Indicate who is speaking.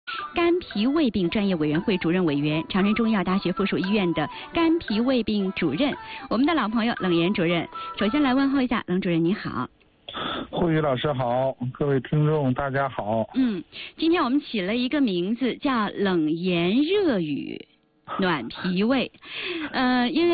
Speaker 1: 肝脾胃病专业委员会主任委员，长春中医药大学附属医院的肝脾胃病主任，我们的老朋友冷岩主任。首先来问候一下冷主任，你好。
Speaker 2: 慧宇老师好，各位听众大家好。
Speaker 1: 今天我们起了一个名字叫冷言热语，暖脾胃。因为